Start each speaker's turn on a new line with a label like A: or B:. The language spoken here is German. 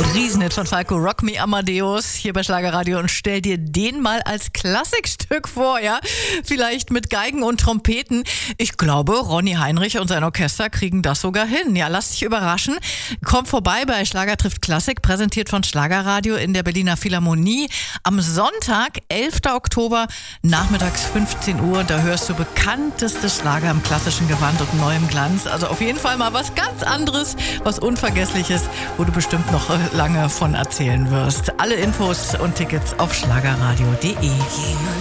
A: Riesenhit von Falco, Rock Me Amadeus, hier bei Schlagerradio, und stell dir den mal als Klassikstück vor, ja? Vielleicht mit Geigen und Trompeten. Ich glaube, Ronny Heinrich und sein Orchester kriegen das sogar hin. Ja, lass dich überraschen. Komm vorbei bei Schlager trifft Klassik, präsentiert von Schlagerradio in der Berliner Philharmonie. Am Sonntag, 11. Oktober, nachmittags 15 Uhr. Da hörst du bekannteste Schlager im klassischen Gewand und neuem Glanz. Also auf jeden Fall mal was ganz anderes, was Unvergessliches, wo du bestimmt noch lange von erzählen wirst. Alle Infos und Tickets auf schlagerradio.de.